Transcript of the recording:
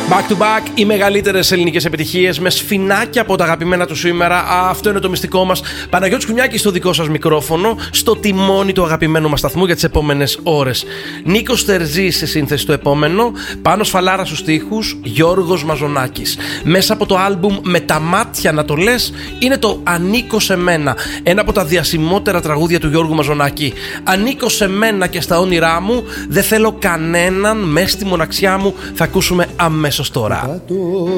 Back to back, οι μεγαλύτερες ελληνικές επιτυχίες με σφινάκια από τα αγαπημένα του σήμερα. Αυτό είναι το μυστικό μας. Παναγιώτης Κουνιάκης στο δικό σας μικρόφωνο, στο τιμόνι του αγαπημένου μας σταθμού για τις επόμενες ώρες. Νίκος Τερζής στη σύνθεση το επόμενο, Πάνος Φαλάρας στους στίχους, Γιώργος Μαζονάκης. Μέσα από το άλμπουμ «Με τα μάτια να το λες» είναι το «Ανήκω σε μένα», ένα από τα διασημότερα τραγούδια του Γιώργου Μαζονάκη. Ανήκω σε μένα και στα όνειρά μου, δεν θέλω κανέναν, μες στη μοναξιά μου. Θα ακούσουμε αμέσως τώρα.